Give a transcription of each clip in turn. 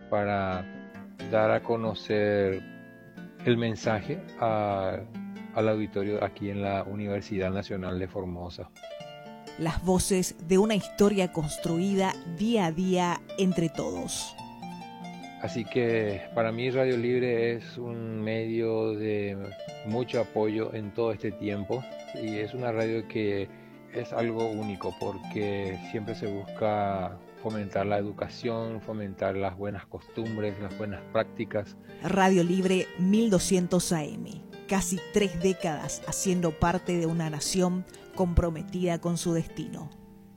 para dar a conocer el mensaje al auditorio aquí en la Universidad Nacional de Formosa. Las voces de una historia construida día a día entre todos. Así que para mí Radio Libre es un medio de mucho apoyo en todo este tiempo y es una radio que es algo único porque siempre se busca fomentar la educación, fomentar las buenas costumbres, las buenas prácticas. Radio Libre 1200 AM, casi 3 décadas haciendo parte de una nación comprometida con su destino.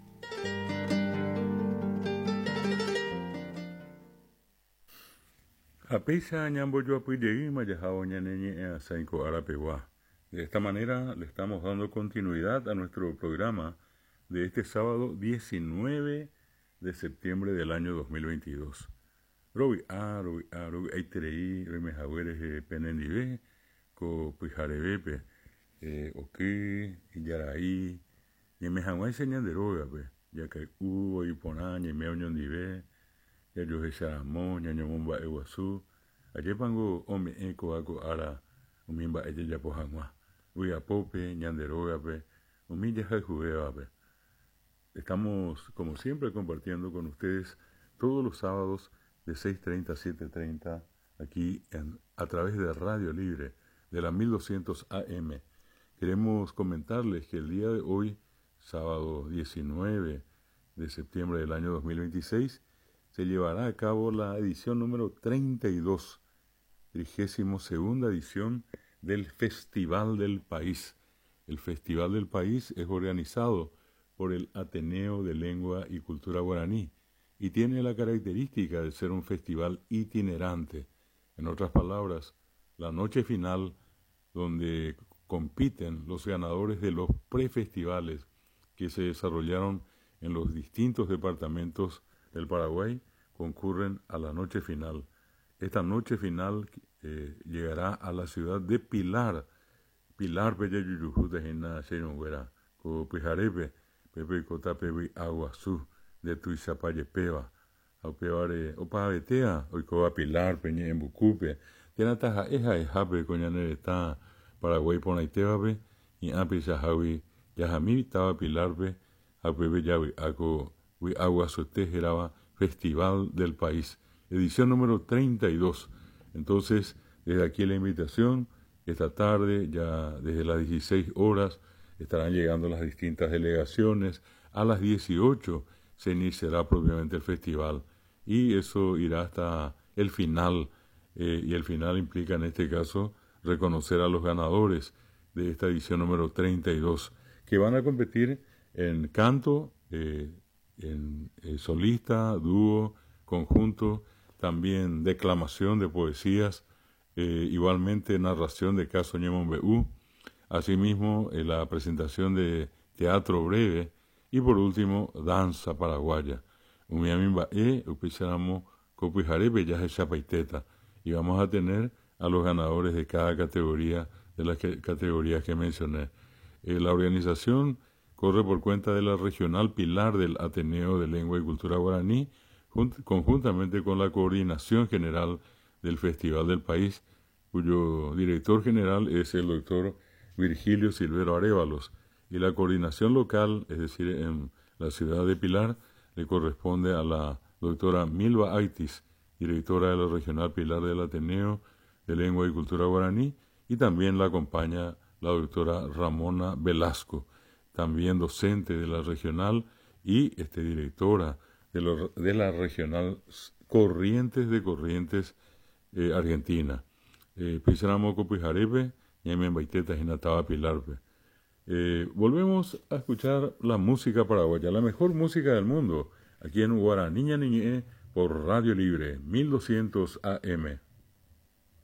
De esta manera le estamos dando continuidad a nuestro programa de este sábado 19 de septiembre del año 2022. Robi Aiterei, Remejawere, Penendive, Co Pijarebepe, Oki, Yaraí, Yemejanguay señal de Rogape, ya que hubo y Ponaña, Meoñon Dive, ya yo Sharamón, Yañomba Eguazú, Ayepango, Ome Eco, Aco Ara, Umimba Eya Pojangua, Uyapope, Ñanderogape, Umilla Jajueape. Estamos, como siempre, compartiendo con ustedes todos los sábados de 6:30 a 7:30 aquí a través de Radio Libre de la 1200 AM. Queremos comentarles que el día de hoy, sábado 19 de septiembre del año 2026, se llevará a cabo la edición número 32, 32ª edición del Festival del País. El Festival del País es organizado por el Ateneo de Lengua y Cultura Guaraní y tiene la característica de ser un festival itinerante. En otras palabras, la noche final, donde compiten los ganadores de los prefestivales que se desarrollaron en los distintos departamentos del Paraguay, concurren a la noche final. Esta noche final llegará a la ciudad de Pilar. Pilar Pepe Cota Pepe Aguazú de Tuizapayepeva. Aupeare Opavetea, Oikoa Pilar, Peña en Bucupe. Tiene taja eja ejape coñanereta Paraguay Ponaitevape y Ampi Sahawi Yajami Taba Pilarpe, Apepe Yavi Aco Aguazú Tejeraba, Festival del País, edición número 32. Entonces, desde aquí la invitación, esta tarde, ya desde las 16 horas, estarán llegando las distintas delegaciones. A las 18 se iniciará propiamente el festival y eso irá hasta el final. Y el final implica en este caso reconocer a los ganadores de esta edición número 32, que van a competir en canto, en solista, dúo, conjunto, también declamación de poesías, igualmente narración de caso Ñemon B.U., asimismo la presentación de teatro breve y por último danza paraguaya. Y vamos a tener a los ganadores de cada categoría, de las categorías que mencioné. La organización corre por cuenta de la Regional Pilar del Ateneo de Lengua y Cultura Guaraní, conjuntamente con la Coordinación General del Festival del País, cuyo director general es el doctor Virgilio Silvero Arévalos, y la coordinación local, es decir, en la ciudad de Pilar, le corresponde a la doctora Milva Aitis, directora de la Regional Pilar del Ateneo de Lengua y Cultura Guaraní, y también la acompaña la doctora Ramona Velasco, también docente de la regional y directora de la regional Corrientes de Corrientes Argentina. Pisaramo Copijarepe, Ñamen Baiteta Jinataba Pilarpe. Volvemos a escuchar la música paraguaya, la mejor música del mundo, aquí en Guaraní Ñañé por Radio Libre 1200 AM.